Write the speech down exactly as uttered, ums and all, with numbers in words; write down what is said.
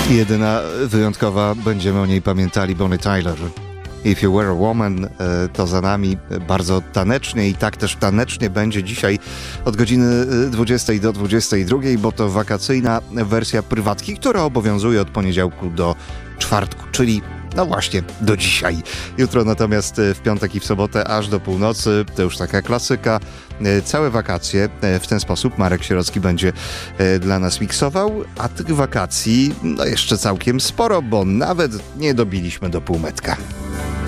Jedyna wyjątkowa, będziemy o niej pamiętali, Bonnie Tyler. If You Were a Woman, to za nami bardzo tanecznie i tak też tanecznie będzie dzisiaj od godziny dwudziestej do dwudziestej drugiej, bo to wakacyjna wersja prywatki, która obowiązuje od poniedziałku do czwartku, czyli no właśnie, do dzisiaj. Jutro natomiast w piątek i w sobotę aż do północy, to już taka klasyka. Całe wakacje w ten sposób Marek Sierocki będzie dla nas miksował, a tych wakacji no jeszcze całkiem sporo, bo nawet nie dobiliśmy do półmetka.